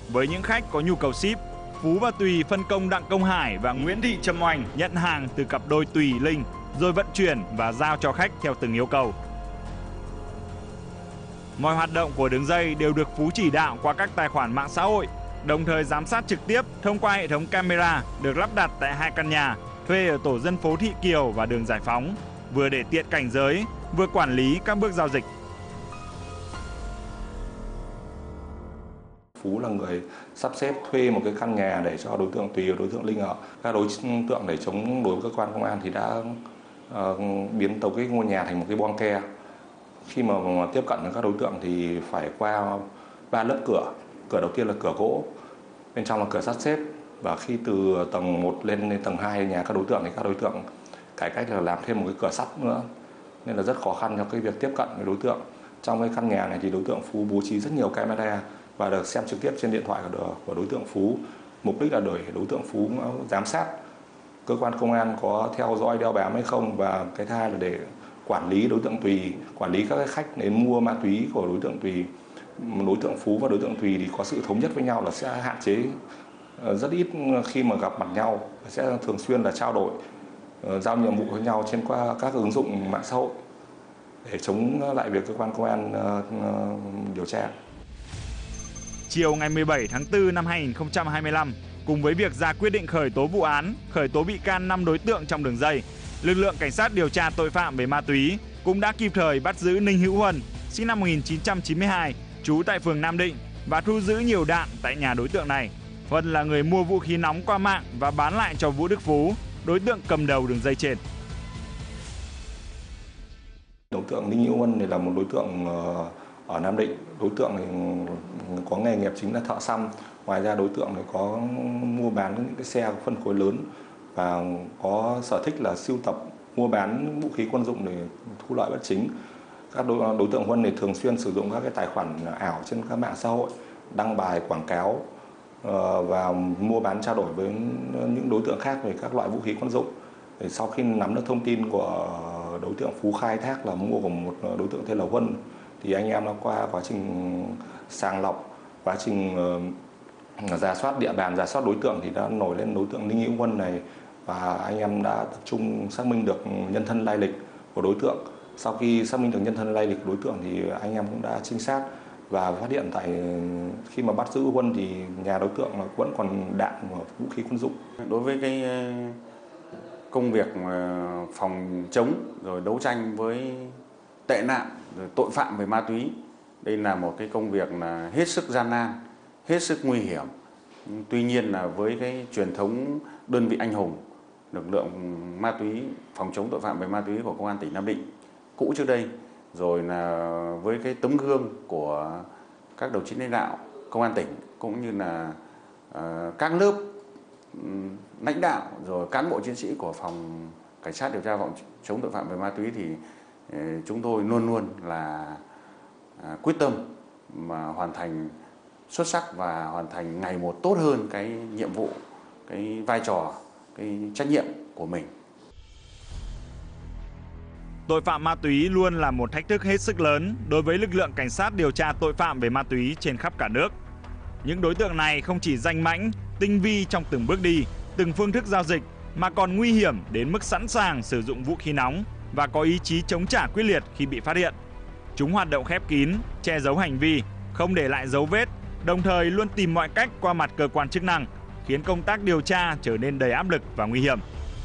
Với những khách có nhu cầu ship, Phú và Tùy phân công Đặng Công Hải và Nguyễn Thị Trâm Oanh nhận hàng từ cặp đôi Tùy Linh rồi vận chuyển và giao cho khách theo từng yêu cầu. Mọi hoạt động của đường dây đều được Phú chỉ đạo qua các tài khoản mạng xã hội, đồng thời giám sát trực tiếp thông qua hệ thống camera được lắp đặt tại 2 căn nhà thuê ở tổ dân phố Thị Kiều và đường Giải Phóng, vừa để tiện cảnh giới, vừa quản lý các bước giao dịch. Phú là người sắp xếp thuê một cái căn nhà để cho đối tượng Tùy và đối tượng Linh ở. Các đối tượng để chống đối với cơ quan công an thì đã biến tấu cái ngôi nhà thành một cái boong ke. Khi mà tiếp cận với các đối tượng thì phải qua 3 lớp cửa. Cửa đầu tiên là cửa gỗ, bên trong là cửa sắt xếp. Và khi từ tầng 1 lên tầng 2 nhà các đối tượng thì các đối tượng cải cách là làm thêm một cái cửa sắt nữa. Nên là rất khó khăn cho cái việc tiếp cận với đối tượng. Trong cái căn nhà này thì đối tượng Phú bố trí rất nhiều camera và được xem trực tiếp trên điện thoại của đối tượng Phú. Mục đích là để đối tượng Phú giám sát cơ quan công an có theo dõi đeo bám hay không, và cái thứ hai là để quản lý đối tượng Tùy, quản lý các khách đến mua ma túy của đối tượng Tùy. Đối tượng Phú và đối tượng Tùy thì có sự thống nhất với nhau là sẽ hạn chế rất ít khi mà gặp mặt nhau, sẽ thường xuyên là trao đổi, giao nhiệm vụ với nhau trên qua các ứng dụng mạng xã hội để chống lại việc cơ quan công an điều tra. Chiều ngày 17 tháng 4 năm 2025, cùng với việc ra quyết định khởi tố vụ án, khởi tố bị can 5 đối tượng trong đường dây, lực lượng cảnh sát điều tra tội phạm về ma túy cũng đã kịp thời bắt giữ Ninh Hữu Huân, sinh năm 1992, trú tại phường Nam Định và thu giữ nhiều đạn tại nhà đối tượng này. Huân là người mua vũ khí nóng qua mạng và bán lại cho Vũ Đức Phú, đối tượng cầm đầu đường dây trên. Đối tượng Ninh Hữu Huân này là một đối tượng ở Nam Định. Đối tượng này có nghề nghiệp chính là thợ xăm. Ngoài ra đối tượng này có mua bán những cái xe phân khối lớn và có sở thích là sưu tập, mua bán vũ khí quân dụng để thu lợi bất chính. Các đối tượng Huân này thường xuyên sử dụng các cái tài khoản ảo trên các mạng xã hội, đăng bài quảng cáo và mua bán trao đổi với những đối tượng khác về các loại vũ khí quân dụng. Thì sau khi nắm được thông tin của đối tượng Phú khai thác là mua của một đối tượng tên là Huân, thì anh em đã qua quá trình sàng lọc, quá trình rà soát địa bàn, rà soát đối tượng thì đã nổi lên đối tượng Ninh Hữu Huân này, và anh em đã tập trung xác minh được nhân thân lai lịch của đối tượng. Sau khi xác minh được nhân thân lai lịch của đối tượng thì anh em cũng đã trinh sát và phát hiện khi mà bắt giữ Huân thì nhà đối tượng vẫn còn đạn và vũ khí quân dụng. Đối với cái công việc phòng chống rồi đấu tranh với tệ nạn rồi tội phạm về ma túy, đây là một cái công việc là hết sức gian nan, hết sức nguy hiểm. Tuy nhiên là với cái truyền thống đơn vị anh hùng, lực lượng ma túy, phòng chống tội phạm về ma túy của Công an tỉnh Nam Định cũ trước đây, rồi là với cái tấm gương của các đồng chí lãnh đạo Công an tỉnh cũng như là các lớp lãnh đạo rồi cán bộ chiến sĩ của phòng cảnh sát điều tra phòng chống tội phạm về ma túy thì chúng tôi luôn luôn là quyết tâm mà hoàn thành xuất sắc và hoàn thành ngày một tốt hơn cái nhiệm vụ, cái vai trò, cái trách nhiệm của mình. Tội phạm ma túy luôn là một thách thức hết sức lớn đối với lực lượng cảnh sát điều tra tội phạm về ma túy trên khắp cả nước. Những đối tượng này không chỉ danh mãnh, tinh vi trong từng bước đi, từng phương thức giao dịch, mà còn nguy hiểm đến mức sẵn sàng sử dụng vũ khí nóng và có ý chí chống trả quyết liệt khi bị phát hiện. Chúng hoạt động khép kín, che giấu hành vi, không để lại dấu vết, đồng thời luôn tìm mọi cách qua mặt cơ quan chức năng, khiến công tác điều tra trở nên đầy áp lực và nguy hiểm.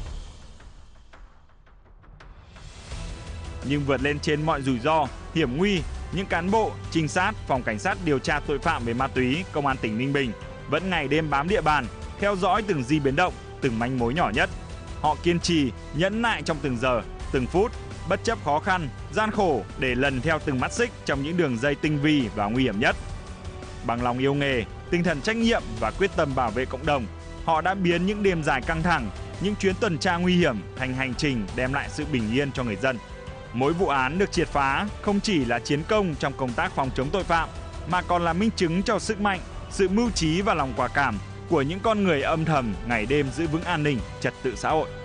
Nhưng vượt lên trên mọi rủi ro, hiểm nguy, những cán bộ, trinh sát, phòng cảnh sát điều tra tội phạm về ma túy, Công an tỉnh Ninh Bình vẫn ngày đêm bám địa bàn, theo dõi từng di biến động, từng manh mối nhỏ nhất. Họ kiên trì, nhẫn nại trong từng giờ, từng phút, bất chấp khó khăn, gian khổ để lần theo từng mắt xích trong những đường dây tinh vi và nguy hiểm nhất. Bằng lòng yêu nghề, tinh thần trách nhiệm và quyết tâm bảo vệ cộng đồng, họ đã biến những đêm dài căng thẳng, những chuyến tuần tra nguy hiểm thành hành trình đem lại sự bình yên cho người dân. Mỗi vụ án được triệt phá không chỉ là chiến công trong công tác phòng chống tội phạm, mà còn là minh chứng cho sức mạnh, sự mưu trí và lòng quả cảm của những con người âm thầm ngày đêm giữ vững an ninh, trật tự xã hội.